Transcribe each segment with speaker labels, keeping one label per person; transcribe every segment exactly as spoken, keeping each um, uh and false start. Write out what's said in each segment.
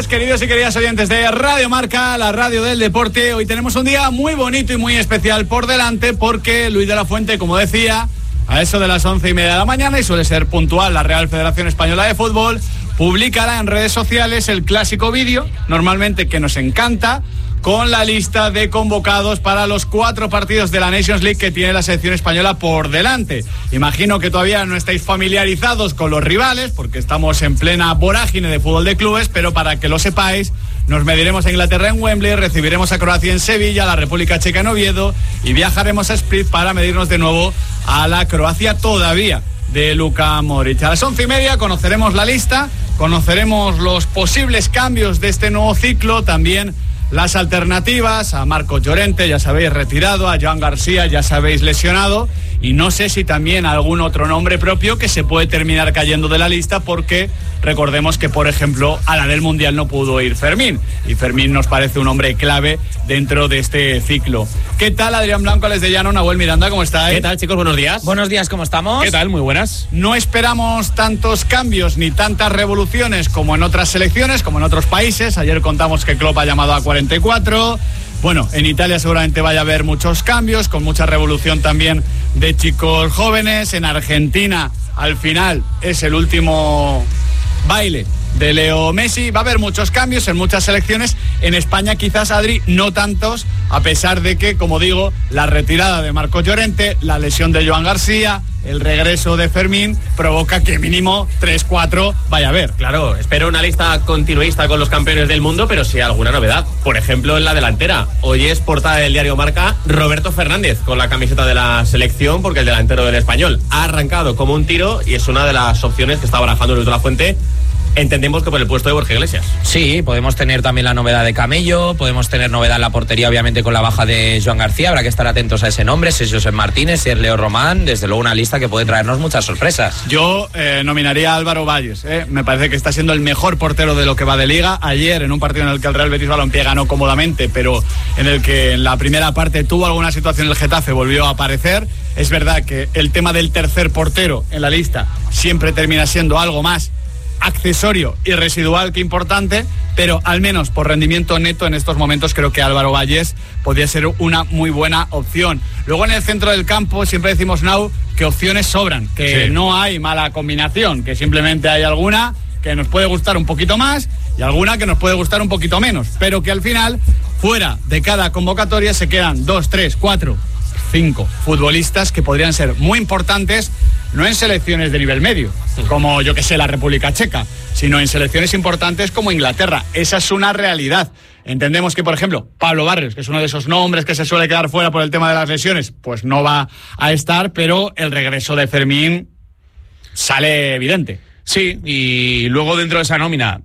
Speaker 1: días, queridos y queridas oyentes de Radio Marca, la radio del deporte. Hoy tenemos un día muy bonito y muy especial por delante porque Luis de la Fuente, como decía, a eso de las once y media de la mañana, y suele ser puntual, la Real Federación Española de Fútbol publicará en redes sociales el clásico vídeo, normalmente que nos encanta, con la lista de convocados para los cuatro partidos de la Nations League que tiene la selección española por delante. Imagino que todavía no estáis familiarizados con los rivales, porque estamos en plena vorágine de fútbol de clubes, pero para que lo sepáis, nos mediremos a Inglaterra en Wembley, recibiremos a Croacia en Sevilla, a la República Checa en Oviedo, y viajaremos a Split para medirnos de nuevo a la Croacia todavía de Luka Modric. A las once y media conoceremos la lista, conoceremos los posibles cambios de este nuevo ciclo, también las alternativas. A Marcos Llorente, ya sabéis, retirado, a Joan García, ya sabéis, lesionado, y no sé si también algún otro nombre propio que se puede terminar cayendo de la lista, porque recordemos que, por ejemplo, a la del Mundial no pudo ir Fermín, y Fermín nos parece un hombre clave dentro de este ciclo. ¿Qué tal, Adrián Blanco, Alex de Llano, Nahuel Miranda, cómo estáis?
Speaker 2: ¿Qué tal, chicos? Buenos días.
Speaker 3: Buenos días, ¿cómo estamos?
Speaker 2: ¿Qué tal? Muy buenas.
Speaker 1: No esperamos tantos cambios ni tantas revoluciones como en otras selecciones, como en otros países. Ayer contamos que Klopp ha llamado a cuarenta y cuatro. Bueno, en Italia seguramente vaya a haber muchos cambios, con mucha revolución también de chicos jóvenes. En Argentina, al final, es el último baile de Leo Messi. Va a haber muchos cambios en muchas selecciones. En España quizás, Adri, no tantos, a pesar de que, como digo, la retirada de Marcos Llorente, la lesión de Joan García, el regreso de Fermín, provoca que mínimo tres cuatro vaya a haber.
Speaker 2: Claro, espero una lista continuista con los campeones del mundo, pero sí alguna novedad. Por ejemplo, en la delantera. Hoy es portada del diario Marca Roberto Fernández con la camiseta de la selección, porque el delantero del Español ha arrancado como un tiro y es una de las opciones que está barajando Luis de la Fuente. Entendemos que por el puesto de Borja Iglesias.
Speaker 3: Sí, podemos tener también la novedad de Camello, podemos tener novedad en la portería, obviamente, con la baja de Joan García. Habrá que estar atentos a ese nombre, si es Josep Martínez, si es Leo Román. Desde luego una lista que puede traernos muchas sorpresas.
Speaker 1: Yo eh, nominaría a Álvaro Valles, eh. me parece que está siendo el mejor portero de lo que va de Liga. Ayer, en un partido en el que el Real Betis Balompié ganó cómodamente, pero en el que en la primera parte tuvo alguna situación el Getafe, volvió a aparecer. Es verdad que el tema del tercer portero en la lista siempre termina siendo algo más accesorio y residual que importante, pero al menos por rendimiento neto en estos momentos creo que Álvaro Valles podría ser una muy buena opción. Luego en el centro del campo siempre decimos, Nau, que opciones sobran, que sí, no hay mala combinación, que simplemente hay alguna que nos puede gustar un poquito más y alguna que nos puede gustar un poquito menos, pero que al final, fuera de cada convocatoria, se quedan dos, tres, cuatro, cinco futbolistas que podrían ser muy importantes, no en selecciones de nivel medio, como yo que sé, la República Checa, sino en selecciones importantes como Inglaterra. Esa es una realidad. Entendemos que, por ejemplo, Pablo Barrios, que es uno de esos nombres que se suele quedar fuera por el tema de las lesiones, pues no va a estar, pero el regreso de Fermín sale evidente.
Speaker 4: Sí, y luego dentro de esa nómina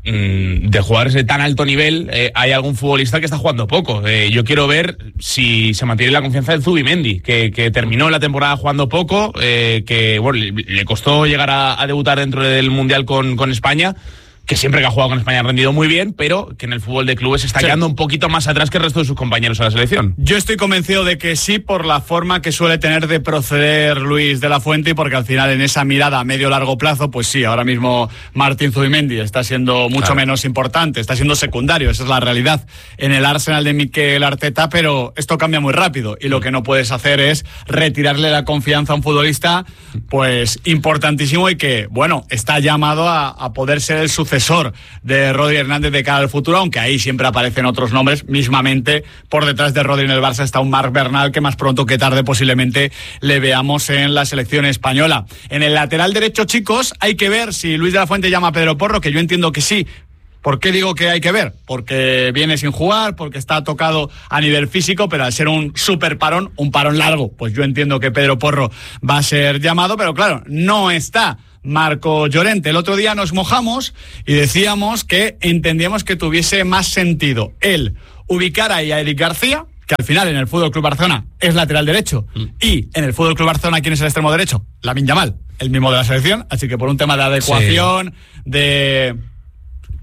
Speaker 4: de jugadores de tan alto nivel, eh, hay algún futbolista que está jugando poco. Eh, yo quiero ver si se mantiene la confianza de Zubimendi, que, que terminó la temporada jugando poco, eh, que bueno, le, le costó llegar a, a debutar dentro del Mundial con, con España, que siempre que ha jugado con España ha rendido muy bien, pero que en el fútbol de clubes está sí. quedando un poquito más atrás que el resto de sus compañeros a la selección.
Speaker 1: Yo estoy convencido de que sí, por la forma que suele tener de proceder Luis de la Fuente, y porque al final en esa mirada a medio largo plazo, pues sí, ahora mismo Martín Zubimendi está siendo mucho claro. menos importante, está siendo secundario, esa es la realidad en el Arsenal de Mikel Arteta, pero esto cambia muy rápido y lo que no puedes hacer es retirarle la confianza a un futbolista pues importantísimo y que, bueno, está llamado a, a poder ser el sucesor de Rodri Hernández de cara al futuro, aunque ahí siempre aparecen otros nombres. Mismamente por detrás de Rodri en el Barça está un Marc Bernal que más pronto que tarde posiblemente le veamos en la selección española. En el lateral derecho, chicos, hay que ver si Luis de la Fuente llama a Pedro Porro, que yo entiendo que sí. ¿Por qué digo que hay que ver? Porque viene sin jugar, porque está tocado a nivel físico, pero al ser un super parón, un parón largo, pues yo entiendo que Pedro Porro va a ser llamado, pero claro, no está Marcos Llorente. El otro día nos mojamos y decíamos que entendíamos que tuviese más sentido el ubicar ahí a Eric García, que al final en el Fútbol Club Barcelona es lateral derecho, mm. y en el Fútbol Club Barcelona, ¿quién es el extremo derecho? Lamine Yamal, el mismo de la selección, así que por un tema de adecuación, sí. de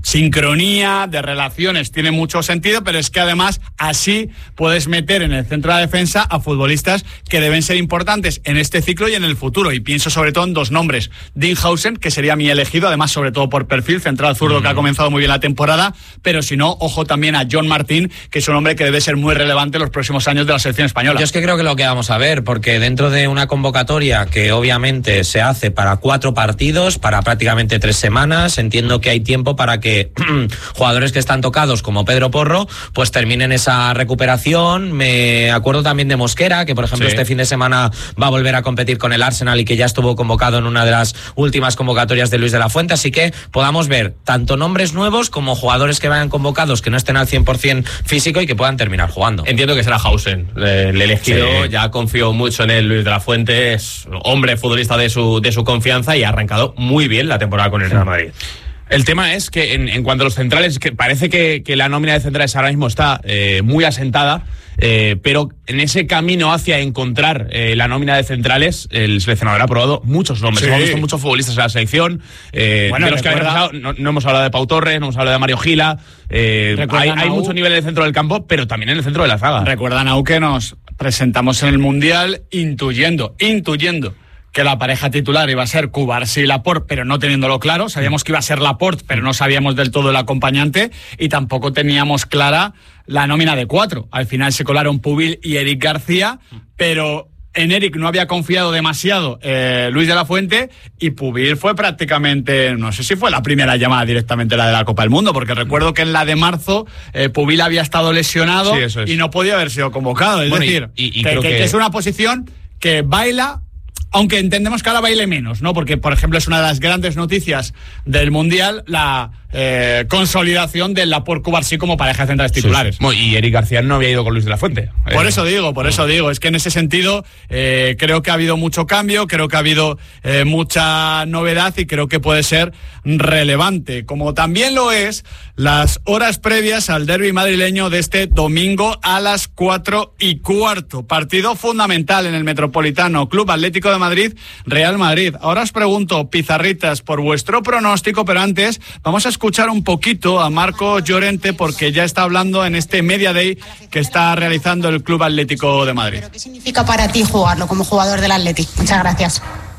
Speaker 1: sincronía, de relaciones, tiene mucho sentido, pero es que además así puedes meter en el centro de la defensa a futbolistas que deben ser importantes en este ciclo y en el futuro, y pienso sobre todo en dos nombres: Dinghausen, que sería mi elegido, además sobre todo por perfil, central zurdo, mm. que ha comenzado muy bien la temporada, pero si no, ojo también a John Martín, que es un hombre que debe ser muy relevante en los próximos años de la selección española.
Speaker 3: Yo es que creo que lo que vamos a ver, porque dentro de una convocatoria que obviamente se hace para cuatro partidos, para prácticamente tres semanas, entiendo que hay tiempo para que jugadores que están tocados como Pedro Porro pues terminen esa recuperación. Me acuerdo también de Mosquera, que por ejemplo sí. este fin de semana va a volver a competir con el Arsenal y que ya estuvo convocado en una de las últimas convocatorias de Luis de la Fuente, así que podamos ver tanto nombres nuevos como jugadores que vayan convocados que no estén al cien por ciento físico y que puedan terminar jugando.
Speaker 2: Entiendo que será Hausen el elegido, sí. ya confío mucho en él. Luis de la Fuente es hombre futbolista de su, de su confianza y ha arrancado muy bien la temporada con el Real Madrid.
Speaker 4: El tema es que en, en cuanto a los centrales, que parece que, que la nómina de centrales ahora mismo está eh, muy asentada, eh, pero en ese camino hacia encontrar eh, la nómina de centrales, el seleccionador ha probado muchos nombres. Sí. Hemos visto muchos futbolistas en la selección. Eh, bueno, de los recuerda... que han pasado, no, no hemos hablado de Pau Torres, no hemos hablado de Mario Gila. Eh, hay hay mucho nivel en el centro del campo, pero también en el centro de la zaga.
Speaker 1: Recuerdan, Nau, que nos presentamos en el Mundial intuyendo, intuyendo que la pareja titular iba a ser Cubarsí y Laporte, pero no teniéndolo claro. Sabíamos que iba a ser Laporte, pero no sabíamos del todo el acompañante, y tampoco teníamos clara la nómina de cuatro. Al final se colaron Pubil y Eric García, pero en Eric no había confiado demasiado eh, Luis de la Fuente, y Pubil fue prácticamente, no sé si fue la primera llamada directamente la de la Copa del Mundo, porque recuerdo que en la de marzo eh, Pubil había estado lesionado, sí, y no podía haber sido convocado. Es bueno, decir, y, y, y que, creo que, que... que es una posición que baila, aunque entendemos que ahora baile menos, ¿no? Porque, por ejemplo, es una de las grandes noticias del Mundial la eh, consolidación del Laporte Cubarsí como pareja de centrales titulares.
Speaker 4: Sí, sí. Y Eric García no había ido con Luis de la Fuente.
Speaker 1: Por eh, eso digo, por eso digo. Es que en ese sentido eh, creo que ha habido mucho cambio, creo que ha habido eh, mucha novedad, y creo que puede ser relevante. Como también lo es las horas previas al derbi madrileño de este domingo a las cuatro y cuarto. Partido fundamental en el Metropolitano. Club Atlético de Madrid, Real Madrid. Ahora os pregunto, pizarritas, por vuestro pronóstico, pero antes vamos a escuchar un poquito a Marco Llorente, porque ya está hablando en este Media Day que está realizando el Club Atlético de Madrid.
Speaker 5: ¿Qué significa para ti jugarlo como jugador del Atleti? Muchas gracias.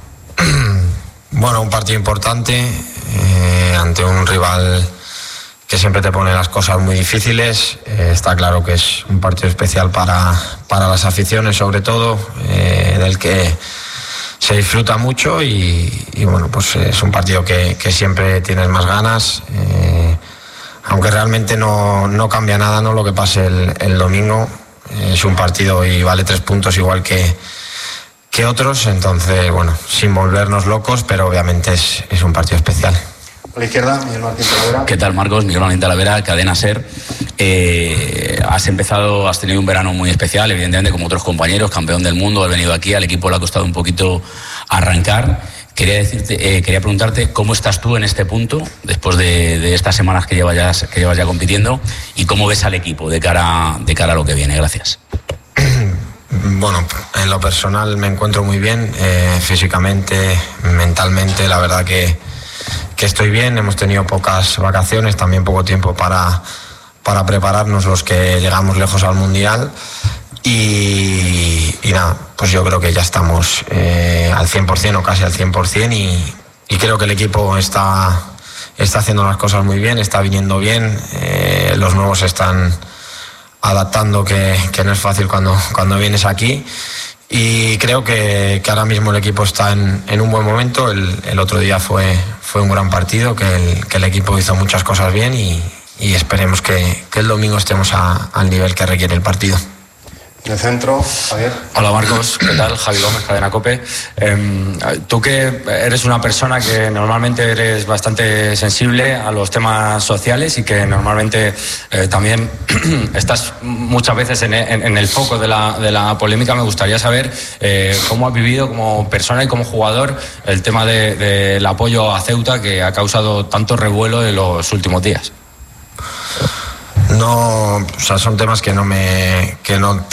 Speaker 6: Bueno, un partido importante eh, ante un rival que siempre te pone las cosas muy difíciles. Eh, está claro que es un partido especial para, para las aficiones, sobre todo, eh, del que se disfruta mucho, y, y bueno, pues es un partido que, que siempre tienes más ganas, eh, aunque realmente no, no cambia nada, ¿no? Lo que pase el, el domingo. Es un partido y vale tres puntos igual que, que otros, entonces bueno, sin volvernos locos, pero obviamente es, es un partido especial.
Speaker 7: A la izquierda, Miguel Martín Talavera.
Speaker 8: ¿Qué tal, Marcos? Miguel Martín Talavera, Cadena SER. Eh, has empezado, has tenido un verano muy especial, evidentemente, como otros compañeros, campeón del mundo, has venido aquí, al equipo le ha costado un poquito arrancar. Quería decirte, eh, quería preguntarte cómo estás tú en este punto, después de, de estas semanas que llevas, ya, que llevas ya compitiendo, y cómo ves al equipo de cara, de cara a lo que viene. Gracias.
Speaker 6: Bueno, en lo personal me encuentro muy bien, eh, físicamente, mentalmente, la verdad que que estoy bien. Hemos tenido pocas vacaciones, también poco tiempo para, para prepararnos los que llegamos lejos al Mundial, y, y nada, pues yo creo que ya estamos eh, al cien por ciento o casi al cien por ciento, y, y creo que el equipo está, está haciendo las cosas muy bien, está viniendo bien, eh, los nuevos están adaptando, que, que no es fácil cuando, cuando vienes aquí. Y creo que, que ahora mismo el equipo está en, en un buen momento. El, el otro día fue, fue un gran partido, que el, que el equipo hizo muchas cosas bien, y, y esperemos que, que el domingo estemos a, al nivel que requiere el partido.
Speaker 7: En el centro, Javier.
Speaker 8: Hola, Marcos, ¿qué tal? Javi Gómez, Cadena COPE. Eh, tú que eres una persona que normalmente eres bastante sensible a los temas sociales, y que normalmente eh, también estás muchas veces en, en, en el foco de la, de la polémica, me gustaría saber eh, cómo has vivido como persona y como jugador el tema de, del apoyo a Ceuta, que ha causado tanto revuelo en los últimos días.
Speaker 6: No, o sea, son temas que no me que no